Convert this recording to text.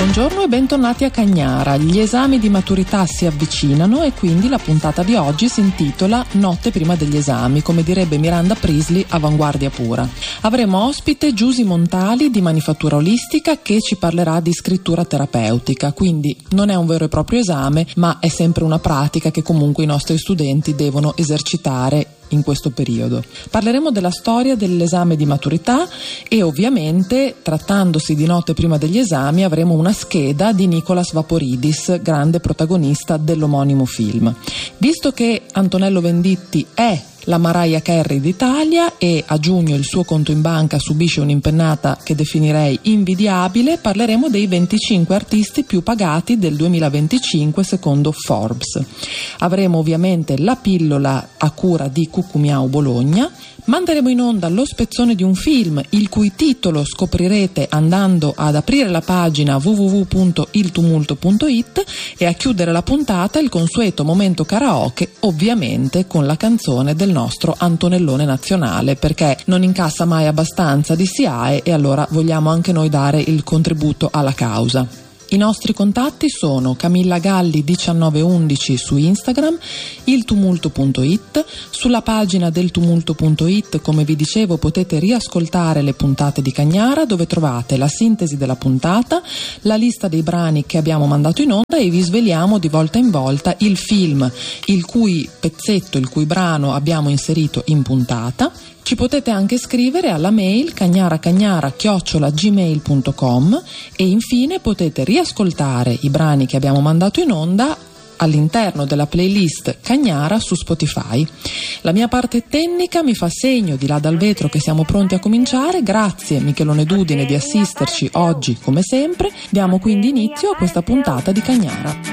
Buongiorno e bentornati a Cagnara. Gli esami di maturità si avvicinano e quindi la puntata di oggi si intitola Notte prima degli esami, come direbbe Miranda Priestly, avanguardia pura. Avremo ospite Giusy Montali di Manifattura Olistica che ci parlerà di scrittura terapeutica, quindi non è un vero e proprio esame, ma è sempre una pratica che comunque i nostri studenti devono esercitare in questo periodo. Parleremo della storia dell'esame di maturità e ovviamente, trattandosi di notte prima degli esami, avremo una scheda di Nicolas Vaporidis, grande protagonista dell'omonimo film. Visto che Antonello Venditti è la Mariah Carey d'Italia e a giugno il suo conto in banca subisce un'impennata che definirei invidiabile, parleremo dei 25 artisti più pagati del 2025 secondo Forbes. Avremo ovviamente la pillola a cura di Cucumiao Bologna. Manderemo in onda lo spezzone di un film il cui titolo scoprirete andando ad aprire la pagina www.iltumulto.it e a chiudere la puntata il consueto momento karaoke, ovviamente con la canzone del nostro Antonellone nazionale, perché non incassa mai abbastanza di SIAE e allora vogliamo anche noi dare il contributo alla causa. I nostri contatti sono Camilla Galli 1911 su Instagram, iltumulto.it. Sulla pagina del tumulto.it, come vi dicevo, potete riascoltare le puntate di Cagnara, dove trovate la sintesi della puntata, la lista dei brani che abbiamo mandato in onda e vi sveliamo di volta in volta il film il cui pezzetto, il cui brano abbiamo inserito in puntata. Ci potete anche scrivere alla mail cagnaracagnara@gmail.com e infine potete riascoltare i brani che abbiamo mandato in onda all'interno della playlist Cagnara su Spotify. La mia parte tecnica mi fa segno di là dal vetro che siamo pronti a cominciare. Grazie Michelone Dudine di assisterci oggi come sempre. Diamo quindi inizio a questa puntata di Cagnara.